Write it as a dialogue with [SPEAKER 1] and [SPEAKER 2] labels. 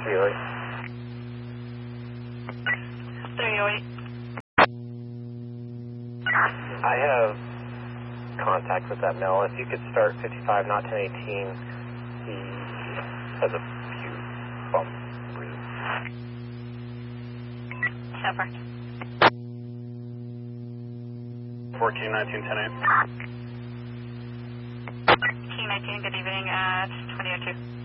[SPEAKER 1] 308.
[SPEAKER 2] 308.
[SPEAKER 1] I have contact with that male. If you could start 55, not 1018. He has a few bump bruises.
[SPEAKER 2] Sepper.
[SPEAKER 1] 14, 19, 10 8.
[SPEAKER 2] Team 19, good evening at 2002.